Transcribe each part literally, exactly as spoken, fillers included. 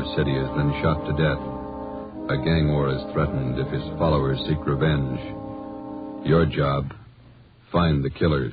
city is then shot to death. A gang war is threatened if his followers seek revenge. Your job, find the killers.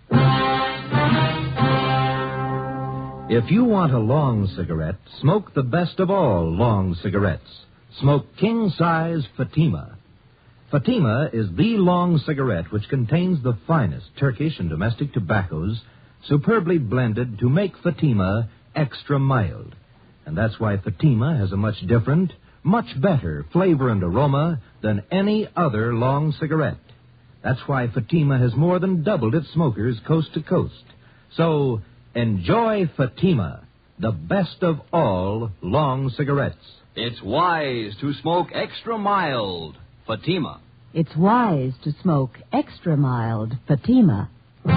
If you want a long cigarette, smoke the best of all long cigarettes. Smoke king-size Fatima. Fatima is the long cigarette which contains the finest Turkish and domestic tobaccos superbly blended to make Fatima extra mild. And that's why Fatima has a much different, much better flavor and aroma than any other long cigarette. That's why Fatima has more than doubled its smokers coast to coast. So, enjoy Fatima, the best of all long cigarettes. It's wise to smoke extra mild Fatima. It's wise to smoke extra mild Fatima.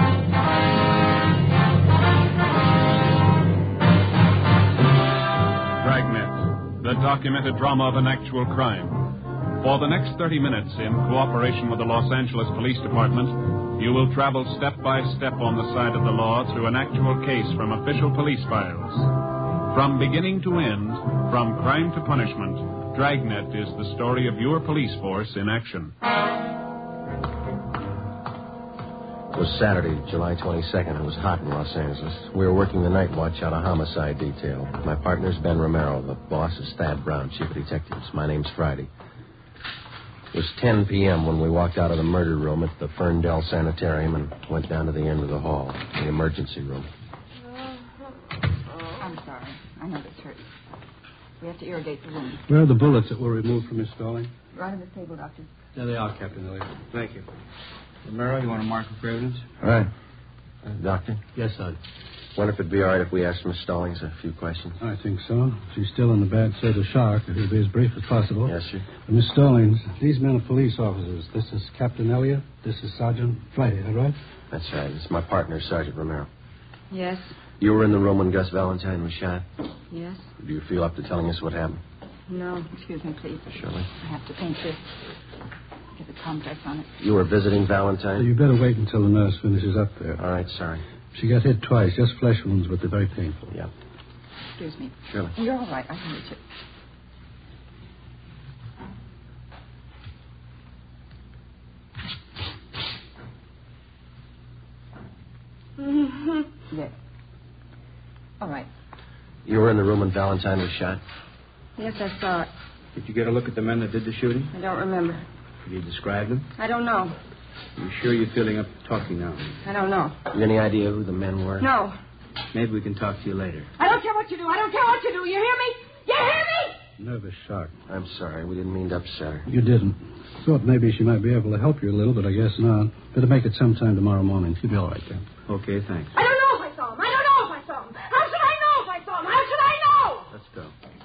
Dragnet, the documented drama of an actual crime. For the next thirty minutes, in cooperation with the Los Angeles Police Department, you will travel step by step on the side of the law through an actual case from official police files. From beginning to end, from crime to punishment, Dragnet is the story of your police force in action. It was Saturday, July twenty-second. It was hot in Los Angeles. We were working the night watch on a homicide detail. My partner's Ben Romero. The boss is Thad Brown, chief of detectives. My name's Friday. It was ten p.m. when we walked out of the murder room at the Ferndale Sanitarium and went down to the end of the hall, the emergency room. I'm sorry. I know this hurts. We have to irrigate the wound. Where are the bullets that were removed from Miss Stalling? Right on this table, Doctor. There they are, Captain Elliott. Thank you. Romero, you want to mark her for evidence? All right. Uh, doctor? Yes, sir. Wonder if it'd be all right if we asked Miss Stallings a few questions. I think so. She's still in the bad state of shock. It'll be as brief as possible. Yes, sir. Uh, Miss Stallings, these men are police officers. This is Captain Elliott. This is Sergeant Friday, is that right? That's right. It's my partner, Sergeant Romero. Yes. You were in the room when Gus Valentine was shot? Yes. Do you feel up to telling us what happened? No. Excuse me, please. Surely. I have to paint this. Get the complex on it. You were visiting Valentine? So you better wait until the nurse finishes up there. All right, sorry. She got hit twice, just flesh wounds, but they're very painful. Yeah. Excuse me. Surely. You're all right. I can reach it. Mm-hmm. Yes. All right. You were in the room when Valentine was shot? Yes, I saw it. Did you get a look at the men that did the shooting? I don't remember. Could you describe them? I don't know. Are you sure you're feeling up to talking now? I don't know. You any idea who the men were? No. Maybe we can talk to you later. I don't care what you do. I don't care what you do. You hear me? You hear me? Nervous shock. I'm sorry. We didn't mean to upset her. You didn't. Thought maybe she might be able to help you a little, but I guess not. Better make it sometime tomorrow morning. She'll be all right then. Okay, thanks. I don't know if I saw him. I don't know if I saw him. How should I know if I saw him? How should I know? Let's go.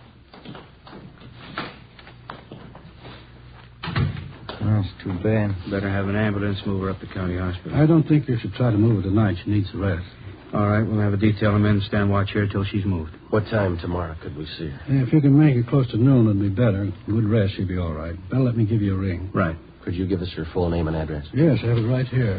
Oh, it's too bad. Better have an ambulance move her up to county hospital. I don't think you should try to move her tonight. She needs a rest. All right, we'll have a detail of men stand watch here till she's moved. What time tomorrow could we see her? If you can make it close to noon, it'd be better. Good rest, she'll be all right. Better let me give you a ring. Right. Could you give us her full name and address? Yes, I have it right here.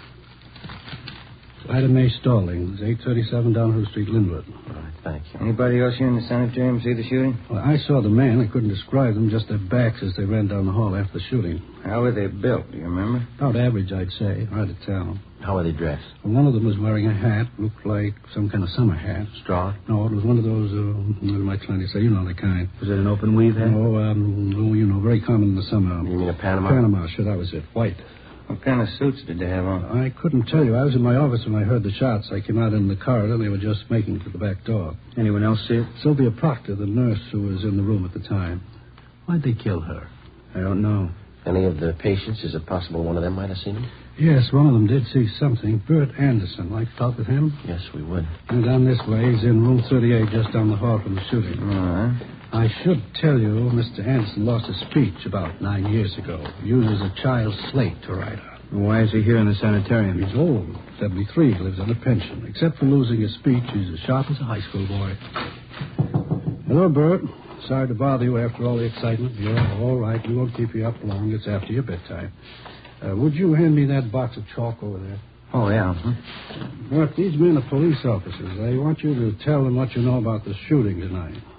Ida Mae Stallings, eight thirty-seven Downhill Street, Linwood. All right, thank you. Anybody else here in the sanitarium see the shooting? Well, I saw the man. I couldn't describe them, just their backs as they ran down the hall after the shooting. How were they built, do you remember? About average, I'd say. Hard to tell. How were they dressed? Well, one of them was wearing a hat, looked like some kind of summer hat. Straw? No, it was one of those, uh, what am I trying to say? You know the kind. Was it an open weave hat? No, um, oh, you know, very common in the summer. You mean a Panama? Panama, sure, that was it. White. What kind of suits did they have on? I couldn't tell you. I was in my office when I heard the shots. I came out in the corridor, and they were just making for the back door. Anyone else see it? Sylvia Proctor, the nurse who was in the room at the time. Why'd they kill her? I don't know. Any of the patients? Is it possible one of them might have seen him? Yes, one of them did see something. Bert Anderson. Like to talk with him? Yes, we would. And down this way, he's in room thirty-eight, just down the hall from the shooting. All right. I should tell you, Mister Anderson lost his speech about nine years ago. He uses a child's slate to write on. Why is he here in the sanitarium? He's old, seventy-three, lives on a pension. Except for losing his speech, he's as sharp as a high school boy. Hello, Bert. Sorry to bother you after all the excitement. You're all right. We won't keep you up long. It's after your bedtime. Uh, would you hand me that box of chalk over there? Oh, yeah. Huh? Bert, these men are police officers. I want you to tell them what you know about the shooting tonight.